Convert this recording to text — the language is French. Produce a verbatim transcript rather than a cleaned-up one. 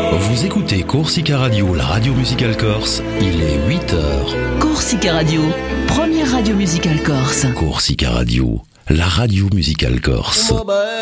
Vous écoutez Corsica Radio, la radio musicale corse, il est huit heures. Corsica Radio, première radio musicale corse. Corsica Radio, la radio musicale corse.